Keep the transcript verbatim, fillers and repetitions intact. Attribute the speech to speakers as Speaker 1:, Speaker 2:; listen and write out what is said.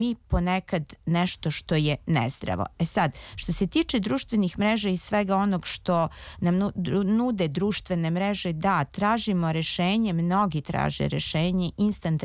Speaker 1: mi ponekad nešto što je nezdravo. E sad, što se tiče društvenih mreža i svega onog što nam nude društvene mreže, da, tražimo rešenje, mnogi traže rešenje, instant